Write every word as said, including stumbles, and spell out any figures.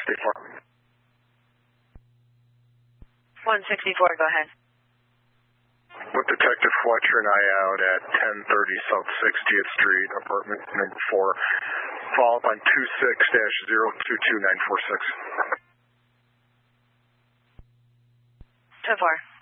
sixty-four. one sixty-four, go ahead. With Detective Fletcher and I out at ten thirty South sixtieth Street, apartment number four. Follow up on two six dash zero two two nine four six. ten four.